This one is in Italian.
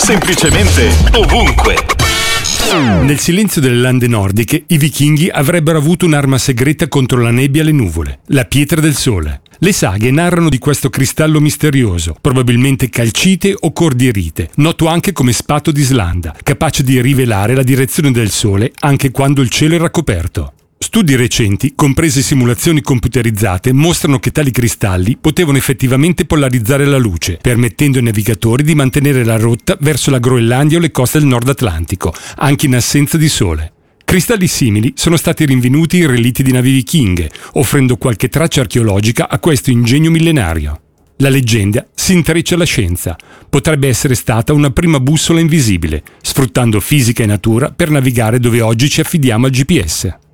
semplicemente ovunque. Nel silenzio delle lande nordiche, i vichinghi avrebbero avuto un'arma segreta contro la nebbia e le nuvole, la pietra del sole. Le saghe narrano di questo cristallo misterioso, probabilmente calcite o cordierite, noto anche come spatto d'Islanda, capace di rivelare la direzione del sole anche quando il cielo era coperto. Studi recenti, comprese simulazioni computerizzate, mostrano che tali cristalli potevano effettivamente polarizzare la luce, permettendo ai navigatori di mantenere la rotta verso la Groenlandia o le coste del Nord Atlantico, anche in assenza di sole. Cristalli simili sono stati rinvenuti in relitti di navi vichinghe, offrendo qualche traccia archeologica a questo ingegno millenario. La leggenda si intreccia alla scienza. Potrebbe essere stata una prima bussola invisibile, sfruttando fisica e natura per navigare dove oggi ci affidiamo al GPS.